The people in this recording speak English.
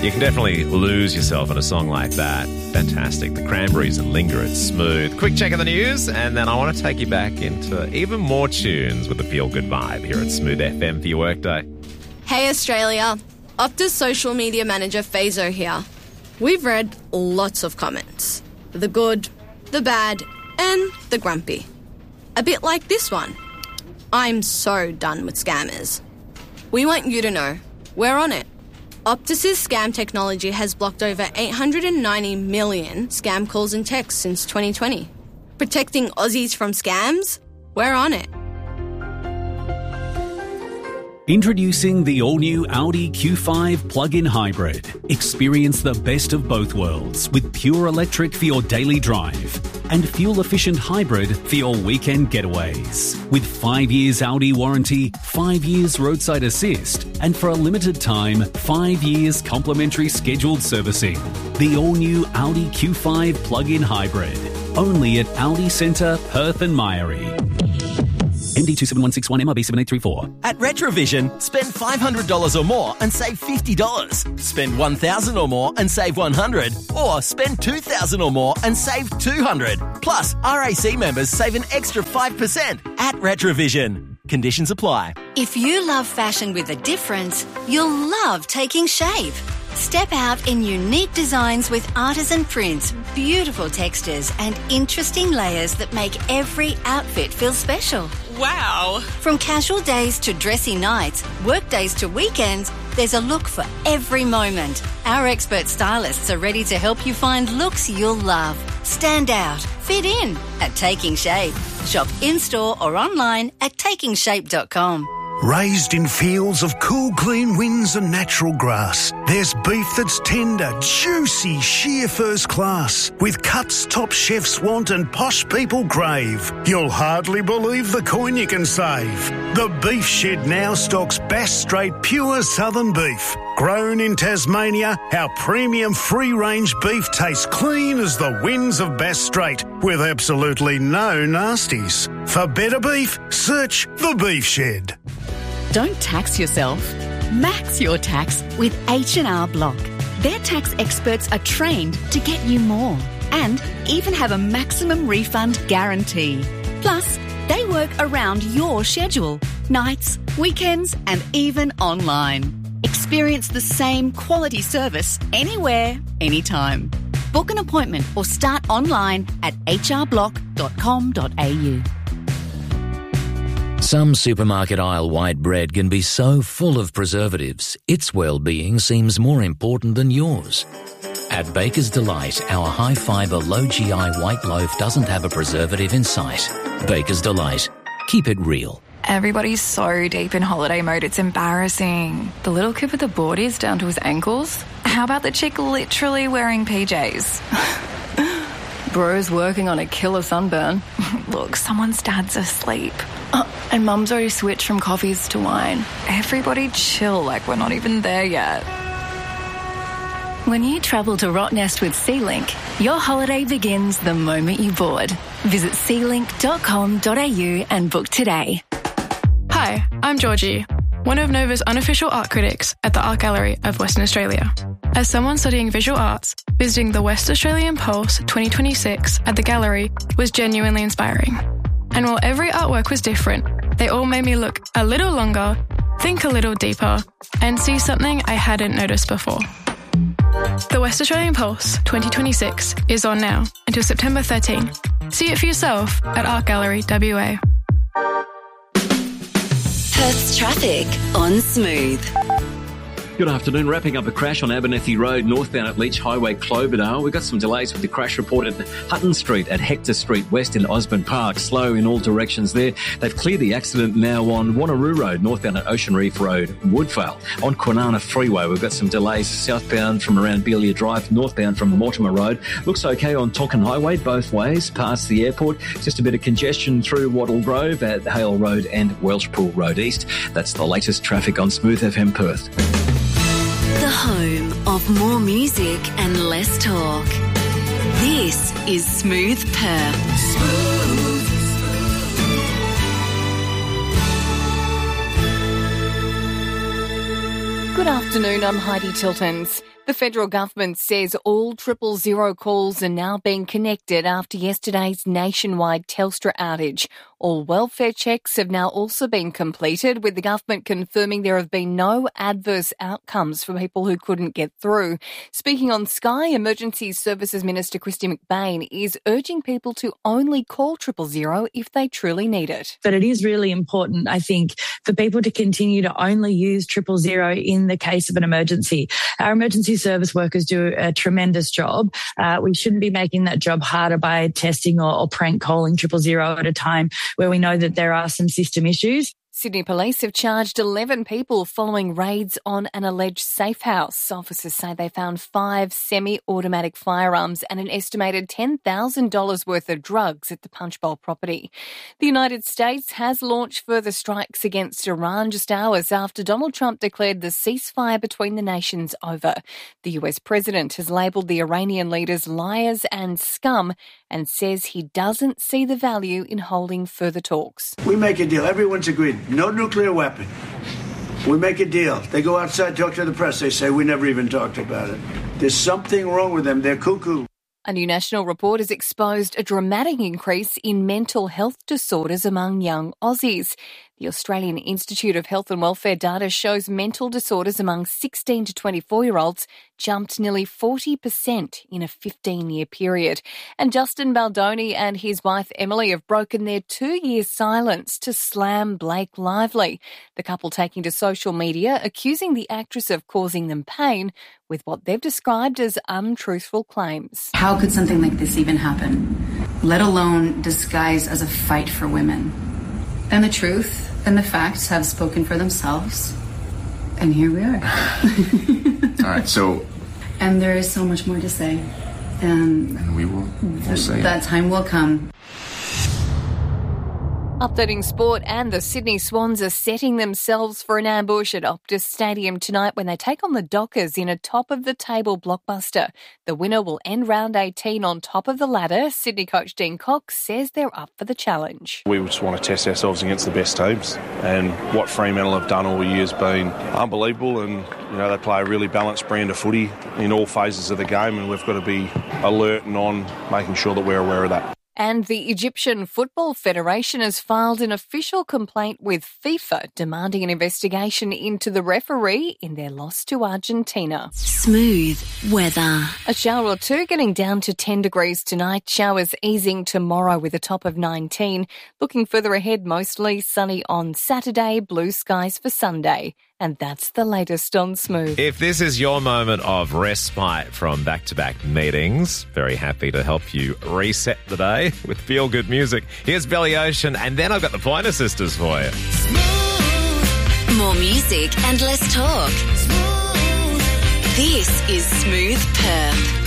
You can definitely lose yourself in a song like that. Fantastic. The Cranberries and Linger, it's smooth. Quick check of the news, and then I want to take you back into even more tunes with the feel-good vibe here at Smooth FM for your workday. Hey Australia, Optus social media manager Fazo here. We've read lots of comments. The good, the bad, and the grumpy. A bit like this one. I'm so done with scammers. We want you to know, we're on it. Optus's scam technology has blocked over 890 million scam calls and texts since 2020. Protecting Aussies from scams? We're on it. Introducing the all-new Audi Q5 plug-in hybrid. Experience the best of both worlds with pure electric for your daily drive and fuel-efficient hybrid for your weekend getaways. With 5 years Audi warranty, 5 years roadside assist, and for a limited time, 5 years complimentary scheduled servicing. The all-new Audi Q5 plug-in hybrid. Only at Audi Centre, Perth and Myrie. MD 27161 MRB 7834. At Retrovision, spend $500 or more and save $50. Spend $1,000 or more and save $100. Or spend $2,000 or more and save $200. Plus, RAC members save an extra 5% at Retrovision. Conditions apply. If you love fashion with a difference, you'll love Taking Shape. Step out in unique designs with artisan prints, beautiful textures and interesting layers that make every outfit feel special. Wow! From casual days to dressy nights, work days to weekends, there's a look for every moment. Our expert stylists are ready to help you find looks you'll love. Stand out, fit in at Taking Shape. Shop in-store or online at takingshape.com. Raised in fields of cool, clean winds and natural grass, there's beef that's tender, juicy, sheer first class, with cuts top chefs want and posh people crave. You'll hardly believe the coin you can save. The Beef Shed now stocks Bass Strait pure southern beef. Grown in Tasmania, our premium free-range beef tastes clean as the winds of Bass Strait, with absolutely no nasties. For better beef, search The Beef Shed. Don't tax yourself. Max your tax with H&R Block. Their tax experts are trained to get you more and even have a maximum refund guarantee. Plus, they work around your schedule, nights, weekends, and even online. Experience the same quality service anywhere, anytime. Book an appointment or start online at hrblock.com.au. Some supermarket aisle white bread can be so full of preservatives, its well-being seems more important than yours. At Baker's Delight, our high-fibre, low-GI white loaf doesn't have a preservative in sight. Baker's Delight. Keep it real. Everybody's so deep in holiday mode, it's embarrassing. The little kid with the boardies down to his ankles? How about the chick literally wearing PJs? Bro's working on a killer sunburn. Look, someone's dad's asleep. And mum's already switched from coffees to wine. Everybody chill, like we're not even there yet. When you travel to Rottnest with SeaLink, your holiday begins the moment you board. Visit sealink.com.au and book today. Hi, I'm Georgie, one of Nova's unofficial art critics at the Art Gallery of Western Australia. As someone studying visual arts, visiting the West Australian Pulse 2026 at the gallery was genuinely inspiring. And while every artwork was different, they all made me look a little longer, think a little deeper, and see something I hadn't noticed before. The West Australian Pulse 2026 is on now until September 13. See it for yourself at Art Gallery WA. Perth's traffic on Smooth. Good afternoon. Wrapping up a crash on Abernethy Road, northbound at Leach Highway, Cloverdale. We've got some delays with the crash reported at Hutton Street at Hector Street West in Osborne Park. Slow in all directions there. They've cleared the accident now on Wanneroo Road, northbound at Ocean Reef Road, Woodvale. On Kwinana Freeway, we've got some delays southbound from around Belia Drive, northbound from Mortimer Road. Looks okay on Tonkin Highway, both ways, past the airport. Just a bit of congestion through Wattle Grove at Hale Road and Welshpool Road East. That's the latest traffic on Smooth FM Perth. The home of more music and less talk. This is Smooth Perth. Smooth. Good afternoon, I'm Heidi Tiltons. The federal government says all 000 calls are now being connected after yesterday's nationwide Telstra outage. All welfare checks have now also been completed, with the government confirming there have been no adverse outcomes for people who couldn't get through. Speaking on Sky, Emergency Services Minister Christy McBain is urging people to only call 000 if they truly need it. But it is really important, I think, for people to continue to only use 000 in the case of an emergency. Our emergency service workers do a tremendous job. We shouldn't be making that job harder by testing or prank calling 000 at a time where we know that there are some system issues. Sydney Police have charged 11 people following raids on an alleged safe house. Officers say they found 5 semi-automatic firearms and an estimated $10,000 worth of drugs at the Punchbowl property. The United States has launched further strikes against Iran just hours after Donald Trump declared the ceasefire between the nations over. The US president has labelled the Iranian leaders liars and scum and says he doesn't see the value in holding further talks. We make a deal. Everyone's agreed. No nuclear weapon. We make a deal. They go outside, talk to the press. They say, we never even talked about it. There's something wrong with them. They're cuckoo. A new national report has exposed a dramatic increase in mental health disorders among young Aussies. The Australian Institute of Health and Welfare data shows mental disorders among 16 to 24-year-olds jumped nearly 40% in a 15-year period. And Justin Baldoni and his wife Emily have broken their 2-year silence to slam Blake Lively. The couple taking to social media accusing the actress of causing them pain with what they've described as untruthful claims. How could something like this even happen, let alone disguised as a fight for women? And the truth and the facts have spoken for themselves. And here we are. All right, so... And there is so much more to say. And we'll say that time will come. Updating sport, and the Sydney Swans are setting themselves for an ambush at Optus Stadium tonight when they take on the Dockers in a top-of-the-table blockbuster. The winner will end round 18 on top of the ladder. Sydney coach Dean Cox says they're up for the challenge. We just want to test ourselves against the best teams, and what Fremantle have done all year has been unbelievable, and they play a really balanced brand of footy in all phases of the game, and we've got to be alert and on making sure that we're aware of that. And the Egyptian Football Federation has filed an official complaint with FIFA demanding an investigation into the referee in their loss to Argentina. Smooth weather. A shower or two, getting down to 10 degrees tonight. Showers easing tomorrow with a top of 19. Looking further ahead, mostly sunny on Saturday, blue skies for Sunday. And that's the latest on Smooth. If this is your moment of respite from back-to-back meetings, very happy to help you reset the day with feel-good music. Here's Billy Ocean, and then I've got the Pointer Sisters for you. Smooth. More music and less talk. Smooth. This is Smooth Perth.